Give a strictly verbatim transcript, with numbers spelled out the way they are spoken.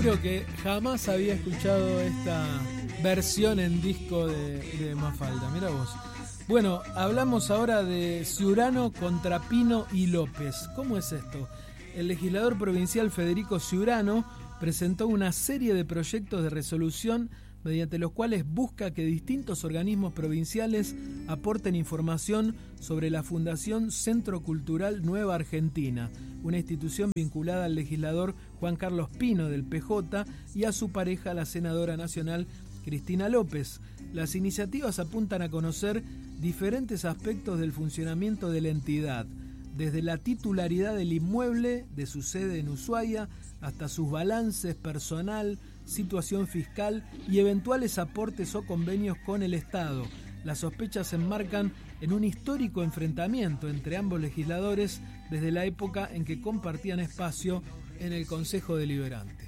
juro que jamás había escuchado esta versión en disco de, de Mafalda. Mira vos. Bueno, hablamos ahora de Ciurano contra Pino y López. ¿Cómo es esto? El legislador provincial Federico Ciurano presentó una serie de proyectos de resolución mediante los cuales busca que distintos organismos provinciales aporten información sobre la Fundación Centro Cultural Nueva Argentina, una institución vinculada al legislador Juan Carlos Pino del P J y a su pareja, la senadora nacional Cristina López. Las iniciativas apuntan a conocer diferentes aspectos del funcionamiento de la entidad, desde la titularidad del inmueble, de su sede en Ushuaia, hasta sus balances personal, situación fiscal y eventuales aportes o convenios con el Estado. Las sospechas se enmarcan en un histórico enfrentamiento entre ambos legisladores desde la época en que compartían espacio en el Consejo Deliberante.